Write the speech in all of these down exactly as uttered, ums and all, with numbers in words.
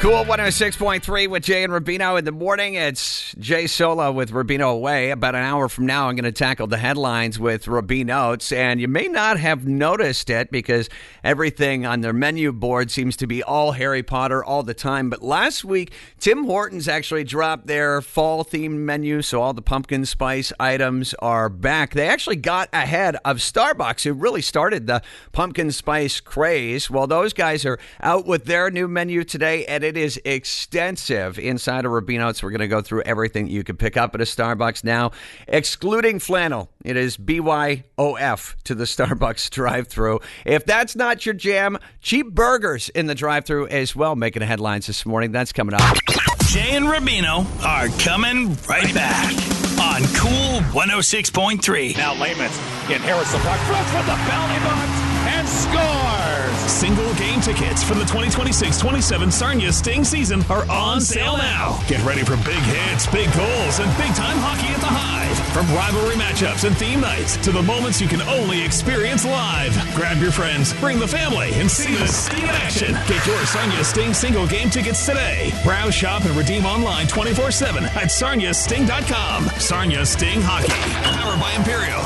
Cool one oh six point three with Jay and Rubino in the morning. It's Jay Sola with Rubino Away. About an hour from now, I'm going to tackle the headlines with Rubino's. And you may not have noticed it because everything on their menu board seems to be all Harry Potter all the time. But last week, Tim Hortons actually dropped their fall-themed menu, so all the pumpkin spice items are back. They actually got ahead of Starbucks, who really started the pumpkin spice craze. Well, those guys are out with their new menu today, and it is extensive. Inside of Rubino's, we're going to go through everything you can pick up at a Starbucks now, excluding flannel. It is B Y O F to the Starbucks drive-thru. If that's not your jam, cheap burgers in the drive-thru as well, making the headlines this morning. That's coming up. Jay and Rubino are coming right back on Cool one oh six point three. Now Layman's in Harrison Park, throws with the belly box and scores. Single game tickets for the twenty twenty-six twenty-seven Sarnia Sting season are on sale now. Get ready for big hits, big goals, and big-time hockey at the Hive. From rivalry matchups and theme nights to the moments you can only experience live. Grab your friends, bring the family, and see the Sting in action. Get your Sarnia Sting single game tickets today. Browse, shop, and redeem online twenty-four seven at sarnia sting dot com. Sarnia Sting Hockey. Powered by Imperial.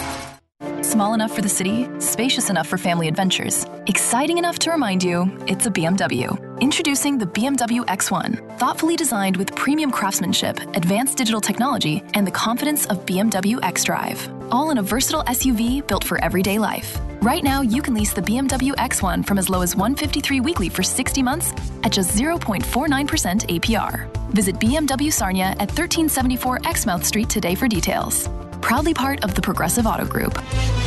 Small enough for the city, spacious enough for family adventures, exciting enough to remind you it's a B M W. Introducing the B M W X one, thoughtfully designed with premium craftsmanship, advanced digital technology, and the confidence of B M W xDrive. All in a versatile S U V built for everyday life. Right now, you can lease the B M W X one from as low as one hundred fifty-three dollars weekly for sixty months at just zero point four nine percent A P R. Visit B M W Sarnia at thirteen seventy-four Exmouth Street today for details. Proudly part of the Progressive Auto Group.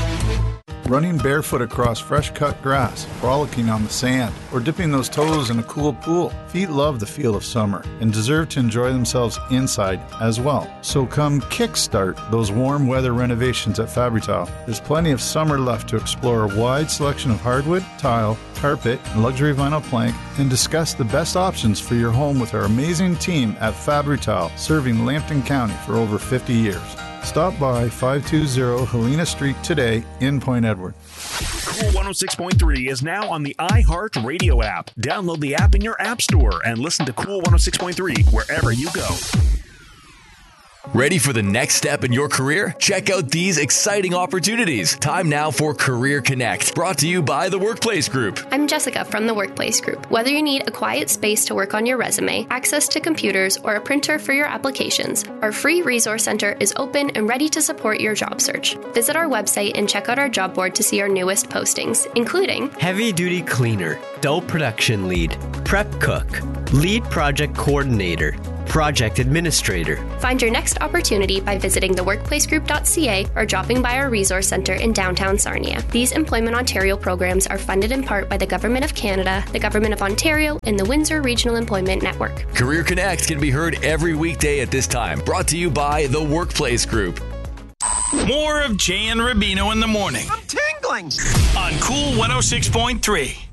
Running barefoot across fresh-cut grass, frolicking on the sand, or dipping those toes in a cool pool. Feet love the feel of summer and deserve to enjoy themselves inside as well. So come kickstart those warm weather renovations at Fabri-Tile. There's plenty of summer left to explore a wide selection of hardwood, tile, carpet, and luxury vinyl plank, and discuss the best options for your home with our amazing team at Fabri-Tile, serving Lambton County for over fifty years. Stop by five two zero Helena Street today in Point Edward. Cool one oh six point three is now on the iHeart Radio app. Download the app in your app store and listen to Cool one oh six point three wherever you go. Ready for the next step in your career? Check out these exciting opportunities. Time now for Career Connect, brought to you by The Workplace Group. I'm Jessica from The Workplace Group. Whether you need a quiet space to work on your resume, access to computers, or a printer for your applications, our free resource center is open and ready to support your job search. Visit our website and check out our job board to see our newest postings, including heavy duty cleaner, dough production lead, prep cook, lead project coordinator, project administrator. Find your next opportunity by visiting the workplace group dot c a or dropping by our resource center in downtown Sarnia. These Employment Ontario programs are funded in part by the Government of Canada, the Government of Ontario, and the Windsor Regional Employment Network. Career Connect can be heard every weekday at this time. Brought to you by the Workplace Group. More of Jay and Rubino in the morning. I'm tingling. On Cool one oh six point three.